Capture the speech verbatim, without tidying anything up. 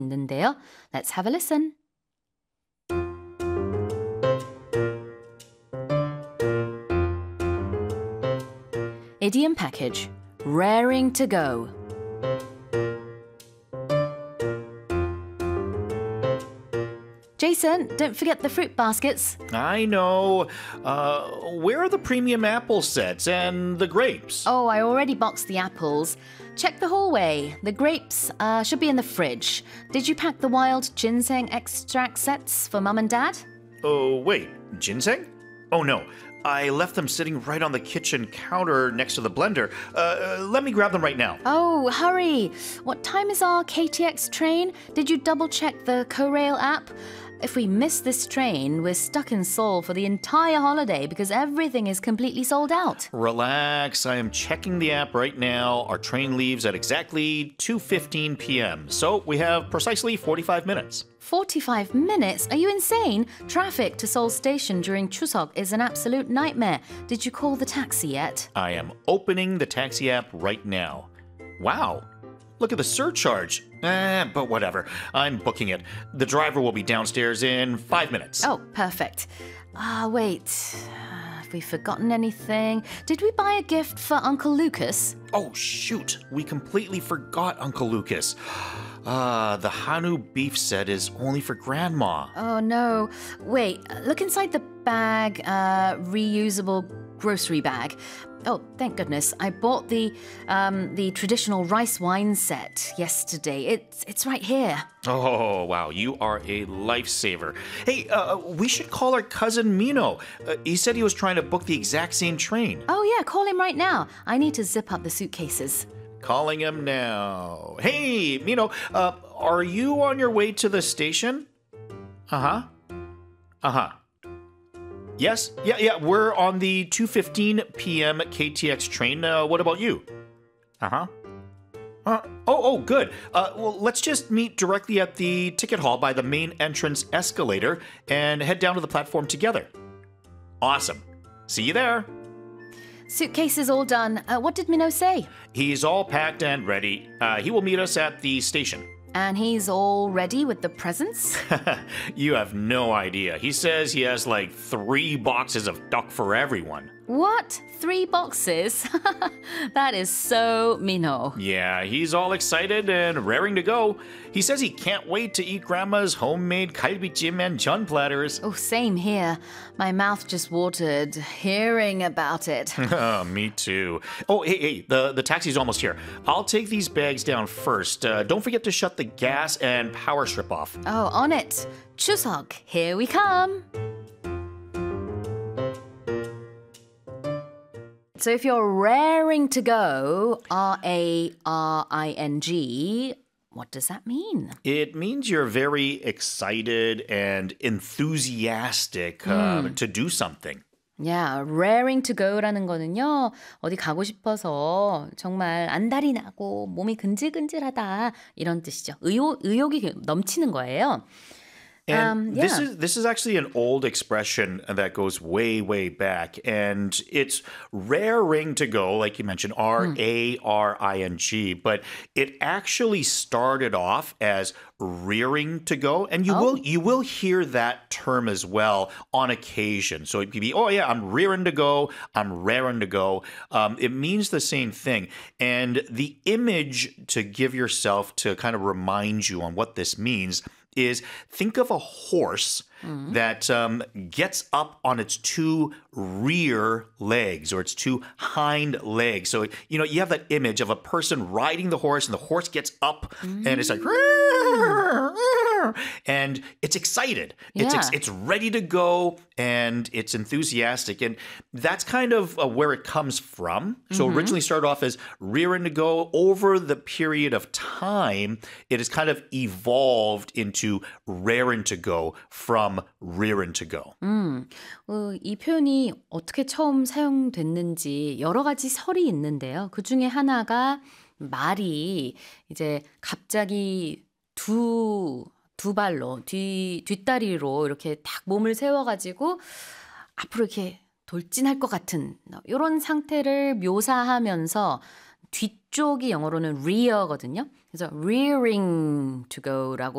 있는데요. Let's have a listen. Idiom package. Raring to go. Jason, don't forget the fruit baskets. I know. Uh, where are the premium apple sets and the grapes? Oh, I already boxed the apples. Check the hallway. The grapes uh, should be in the fridge. Did you pack the wild ginseng extract sets for Mum and Dad? Oh, wait. Ginseng? Oh, no. I left them sitting right on the kitchen counter next to the blender. Uh, let me grab them right now. Oh, hurry. What time is our K T X train? Did you double-check the CoRail app? If we miss this train, we're stuck in Seoul for the entire holiday because everything is completely sold out. Relax. I am checking the app right now. Our train leaves at exactly two fifteen p.m. So we have precisely forty-five minutes. forty-five minutes? Are you insane? Traffic to Seoul Station during Chuseok is an absolute nightmare. Did you call the taxi yet? I am opening the taxi app right now. Wow. Look at the surcharge. Eh, but whatever. I'm booking it. The driver will be downstairs in five minutes. Oh, perfect. Ah, wait. Have we forgotten anything? Did we buy a gift for Uncle Lucas? Oh, shoot. We completely forgot Uncle Lucas. Ah, the Hanu beef set is only for Grandma. Oh, no. Wait, look inside the bag, uh, reusable grocery bag. Oh, thank goodness. I bought the um, the traditional rice wine set yesterday. It's it's right here. Oh, wow. You are a lifesaver. Hey, uh, we should call our cousin Mino. Uh, he said he was trying to book the exact same train. Oh, yeah, call him right now. I need to zip up the suitcases. Calling him now. Hey, Mino, uh, are you on your way to the station? Uh-huh. Uh-huh. Yes, yeah, yeah, we're on the two fifteen p.m. K T X train. Uh, what about you? Uh-huh. Uh, oh, oh, good. Uh, well, let's just meet directly at the ticket hall by the main entrance escalator and head down to the platform together. Awesome. See you there. Suitcases all done. Uh, what did Minho say? He's all packed and ready. Uh, he will meet us at the station. And he's all ready with the presents? You have no idea. He says he has like three boxes of duck for everyone. What? Three boxes? That is so Minho. Yeah, he's all excited and raring to go. He says he can't wait to eat Grandma's homemade galbijjim and chun platters. Oh, same here. My mouth just watered hearing about it. Me too. Oh, hey, hey, the, the taxi's almost here. I'll take these bags down first. Uh, don't forget to shut the gas and power strip off. Oh, on it. Chuseok, here we come. So if you're raring to go, R A R I N G, what does that mean? It means you're very excited and enthusiastic uh, to do something. Yeah, raring to go라는 거는요. 어디 가고 싶어서 정말 안달이 나고 몸이 근질근질하다 이런 뜻이죠. 의욕, 의욕이 넘치는 거예요. And um, yeah. this is this is actually an old expression that goes way, way back. And it's raring to go, like you mentioned, R A R I N G. But it actually started off as rearing to go. And you Oh. will you will hear that term as well on occasion. So it could be, oh yeah, I'm rearing to go, I'm raring to go. Um, it means the same thing. And the image to give yourself to kind of remind you on what this means is think of a horse that um, gets up on its two rear legs or its two hind legs. So, you know, you have that image of a person riding the horse and the horse gets up and it's like, and it's excited. It's, ex- Yeah. it's ready to go and it's enthusiastic. And that's kind of uh, where it comes from. So originally started off as rearing to go. Over the period of time, it has kind of evolved into raring to go from rearing to go. 음, 어, 이 표현이 어떻게 처음 사용됐는지 여러 가지 설이 있는데요. 그 중에 하나가 말이 이제 갑자기 두, 두 발로, 뒤, 뒷다리로 이렇게 딱 몸을 세워가지고 앞으로 이렇게 돌진할 것 같은 이런 상태를 묘사하면서 뒤쪽이 영어로는 rear거든요. 그래서 rearing to go라고